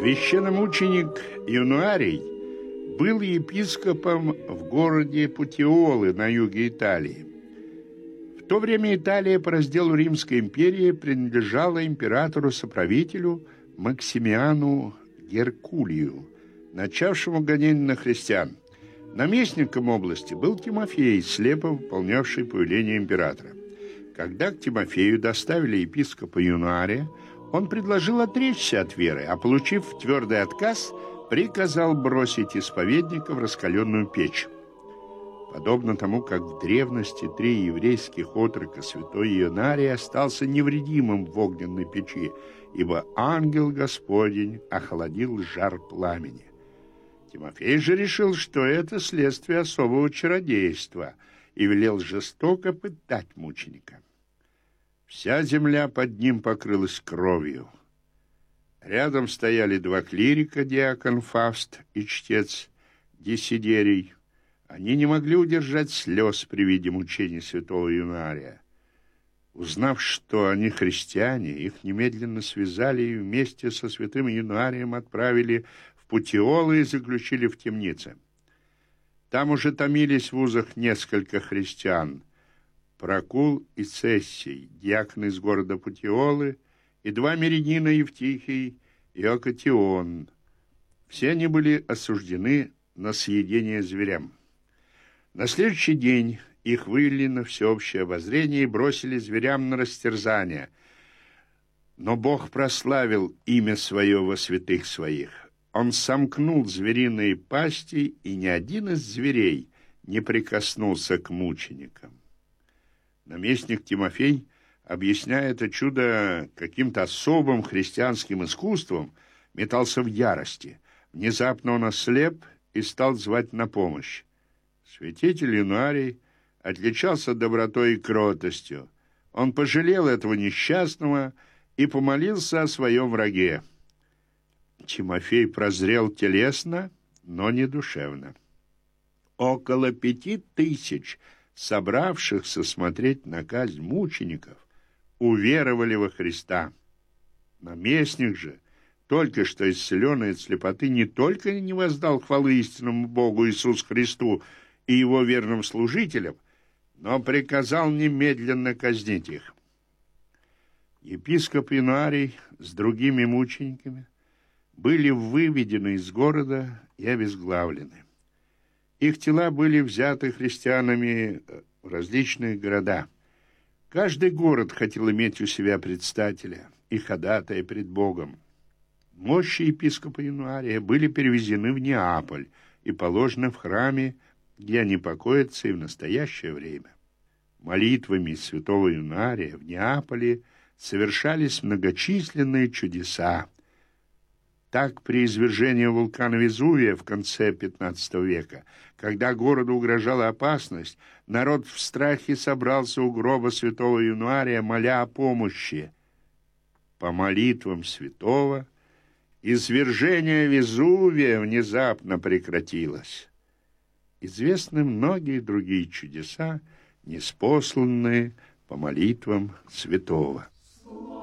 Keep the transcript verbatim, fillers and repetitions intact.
Священномученик Януарий был епископом в городе Путиолы на юге Италии. В то время Италия по разделу Римской империи принадлежала императору-соправителю Максимиану Геркулию, начавшему гонение на христиан. Наместником области был Тимофей, слепо выполнявший повеление императора. Когда к Тимофею доставили епископа Януария, он предложил отречься от веры, а, получив твердый отказ, приказал бросить исповедника в раскаленную печь. Подобно тому, как в древности три еврейских отрока святой Януарий остался невредимым в огненной печи, ибо ангел Господень охладил жар пламени. Тимофей же решил, что это следствие особого чародейства, и велел жестоко пытать мученика. Вся земля под ним покрылась кровью. Рядом стояли два клирика, диакон Фавст и чтец Десидерий. Они не могли удержать слез при виде мучений святого Януария. Узнав, что они христиане, их немедленно связали и вместе со святым Януарием отправили в Путиолы и заключили в темнице. Там уже томились в узах несколько христиан: Прокул и Цессий, диакон из города Путиолы, и два мирянина, Евтихий и Окатион. Все они были осуждены на съедение зверям. На следующий день их вывели на всеобщее обозрение и бросили зверям на растерзание. Но Бог прославил имя свое во святых своих. Он сомкнул звериные пасти, и ни один из зверей не прикоснулся к мученикам. Наместник Тимофей, объясняя это чудо каким-то особым христианским искусством, метался в ярости. Внезапно он ослеп и стал звать на помощь. Святитель Януарий отличался добротой и кротостью. Он пожалел этого несчастного и помолился о своем враге. Тимофей прозрел телесно, но не душевно. Около пяти тысяч собравшихся смотреть на казнь мучеников уверовали во Христа. Наместник же, только что исцеленный от слепоты, не только не воздал хвалы истинному Богу Иисусу Христу и его верным служителям, но приказал немедленно казнить их. Епископ Януарий с другими мучениками были выведены из города и обезглавлены. Их тела были взяты христианами в различные города. Каждый город хотел иметь у себя предстателя и ходатая пред Богом. Мощи епископа Януария были перевезены в Неаполь и положены в храме, где они покоятся и в настоящее время. Молитвами святого Януария в Неаполе совершались многочисленные чудеса. Так, при извержении вулкана Везувия в конце пятнадцатого века, когда городу угрожала опасность, народ в страхе собрался у гроба святого Януария, моля о помощи. По молитвам святого извержение Везувия внезапно прекратилось. Известны многие другие чудеса, ниспосланные по молитвам святого.